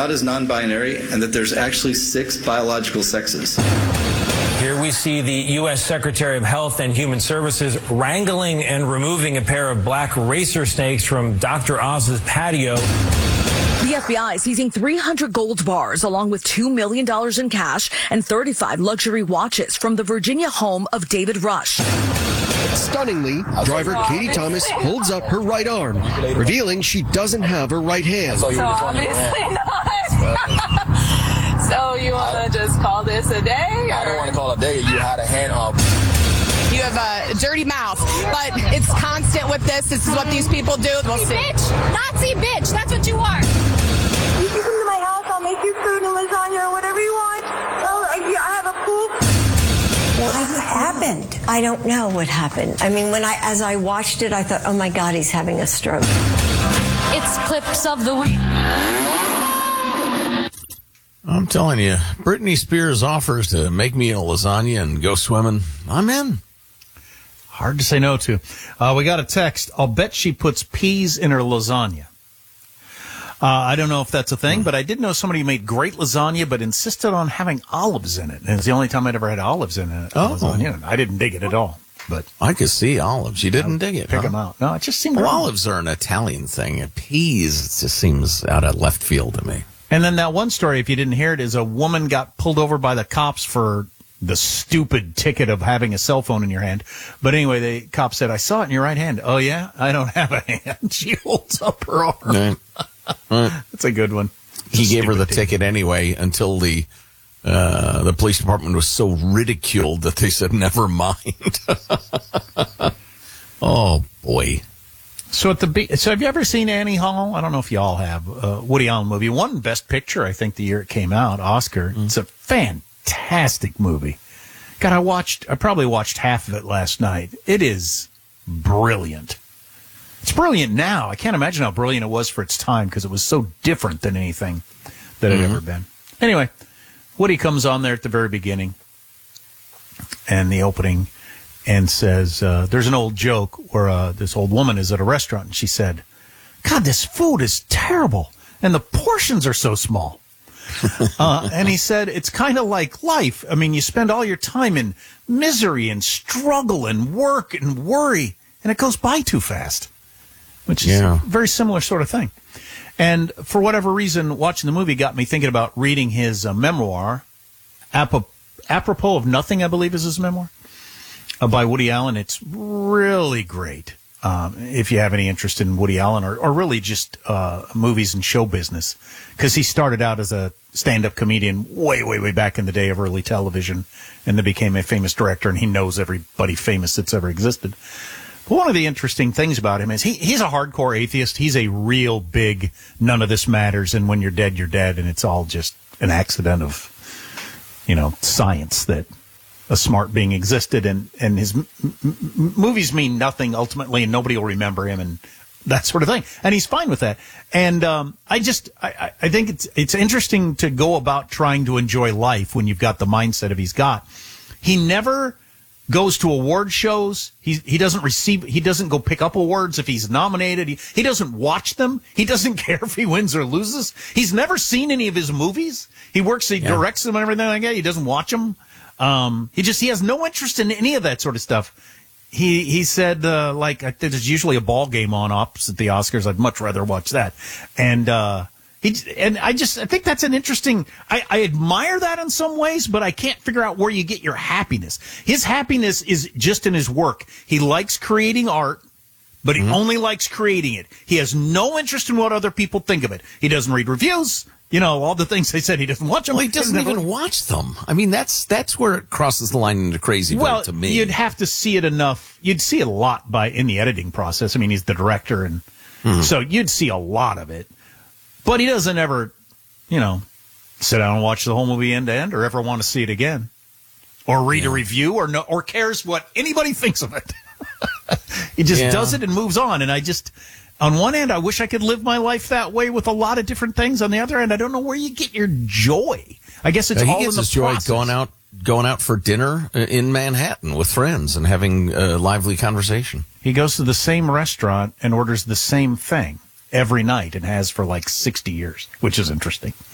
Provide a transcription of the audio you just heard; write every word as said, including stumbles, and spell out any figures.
not as non-binary and that there's actually six biological sexes. Here we see the U S Secretary of Health and Human Services wrangling and removing a pair of black racer snakes from Doctor Oz's patio. The F B I seizing three hundred gold bars along with two million dollars in cash and thirty-five luxury watches from the Virginia home of David Rush. Stunningly, driver Katie Thomas holds up her right arm, revealing she doesn't have her right hand. So obviously not. So you want to just call this a day? Or? I don't want to call it a day. You had a hand up. You have a dirty mouth, but it's constant with this. This is what these people do. We'll see. Bitch, Nazi bitch. That's what you are. You can come to my house. I'll make you food and lasagna or whatever you want. Oh, I have a pool. What happened? I don't know what happened. I mean, when I, as I watched it, I thought, oh my God, he's having a stroke. It's clips of the week. I'm telling you, Britney Spears offers to make me a lasagna and go swimming. I'm in. Hard to say no to. Uh, we got a text. I'll bet she puts peas in her lasagna. Uh, I don't know if that's a thing, but I did know somebody who made great lasagna, but insisted on having olives in it. And it's the only time I'd ever had olives in it. Oh. Lasagna. I didn't dig it at all. But I could see olives. You didn't dig it. Pick huh? them out. No, it just seemed well, wrong. olives are an Italian thing. Peas just seems out of left field to me. And then that one story, if you didn't hear it, is a woman got pulled over by the cops for the stupid ticket of having a cell phone in your hand. But anyway, the cop said, I saw it in your right hand. Oh, yeah? I don't have a hand. She holds up her arm. Right. Right. That's a good one. He gave her the ticket. ticket anyway until the uh, the police department was so ridiculed that they said, never mind. Oh, boy. So at the be- so have you ever seen Annie Hall? I don't know if you all have. Uh, Woody Allen movie. Won Best Picture, I think, the year it came out. Oscar. Mm. It's a fantastic movie. God, I watched, I probably watched half of it last night. It is brilliant. It's brilliant now. I can't imagine how brilliant it was for its time because it was so different than anything that had mm-hmm. ever been. Anyway, Woody comes on there at the very beginning and the opening and says, uh, there's an old joke where uh, this old woman is at a restaurant and she said, God, this food is terrible and the portions are so small. uh, and he said, it's kind of like life. I mean, you spend all your time in misery and struggle and work and worry, and it goes by too fast, which is yeah. a very similar sort of thing. And for whatever reason, watching the movie got me thinking about reading his uh, memoir, Ap- Apropos of Nothing, I believe is his memoir, uh, by Woody Allen. It's really great. Um, if you have any interest in Woody Allen or, or really just uh, movies and show business, because he started out as a stand-up comedian way, way, way back in the day of early television, and then became a famous director, and he knows everybody famous that's ever existed. But one of the interesting things about him is he, he's a hardcore atheist. He's a real big, none of this matters, and when you're dead, you're dead, and it's all just an accident of, you know, science that a smart being existed, and, and his m- m- movies mean nothing ultimately, and nobody will remember him, and that sort of thing. And he's fine with that. And um, I just, I, I think it's it's interesting to go about trying to enjoy life when you've got the mindset of he's got. He never goes to award shows. He he doesn't receive, he doesn't go pick up awards if he's nominated. He, he doesn't watch them. He doesn't care if he wins or loses. He's never seen any of his movies. He works, he yeah. directs them and everything like that. He doesn't watch them. Um, he just, he has no interest in any of that sort of stuff. He, he said, uh, like, there's usually a ball game on opposite the Oscars. I'd much rather watch that. And, uh, he, and I just, I think that's an interesting, I, I admire that in some ways, but I can't figure out where you get your happiness. His happiness is just in his work. He likes creating art, but he mm-hmm. only likes creating it. He has no interest in what other people think of it. He doesn't read reviews. You know, all the things they said, he doesn't watch them. Well, he doesn't even never... watch them. I mean, that's that's where it crosses the line into crazy well, to me. You'd have to see it enough. You'd see it a lot by in the editing process. I mean, he's the director, and mm-hmm. so you'd see a lot of it. But he doesn't ever, you know, sit down and watch the whole movie end to end, or ever want to see it again, or read yeah. a review, or no, or cares what anybody thinks of it. He just yeah. does it and moves on. And I just. On one end, I wish I could live my life that way with a lot of different things. On the other end, I don't know where you get your joy. I guess it's uh, all he gets in the his joy process. going out, going out for dinner in Manhattan with friends and having a lively conversation. He goes to the same restaurant and orders the same thing every night and has for like sixty years, which is interesting.